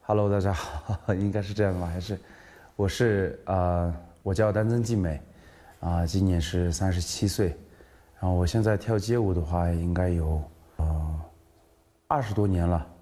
Hello， 大家好，应该是这样吧？还是，我叫丹增纪美，今年是37岁，然后我现在跳街舞的话，应该有20多年了。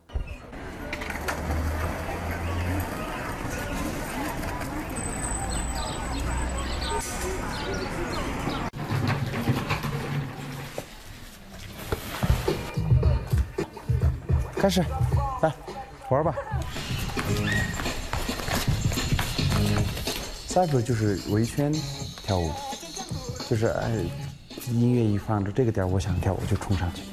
开始，来玩吧。Cypher 就是围圈跳舞，就是音乐一放着这个点我想跳我就冲上去。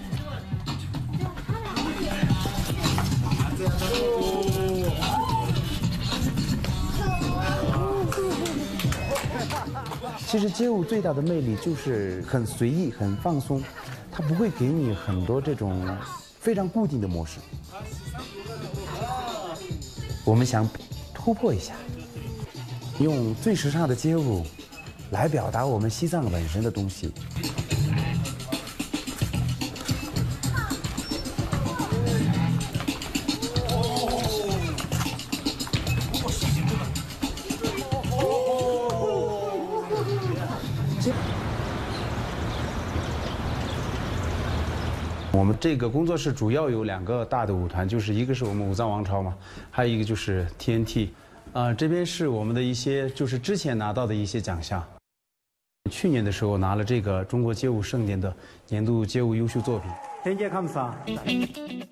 其实街舞最大的魅力就是很随意、很放松，它不会给你很多这种非常固定的模式。我们想突破一下，用最时尚的街舞来表达我们西藏本身的东西。我们这个工作室主要有2个大的舞团，就是一个是我们武藏王朝嘛，还有一个就是 TNT。这边是我们的一些就是之前拿到的一些奖项。去年的时候拿了这个中国街舞盛典的年度街舞优秀作品。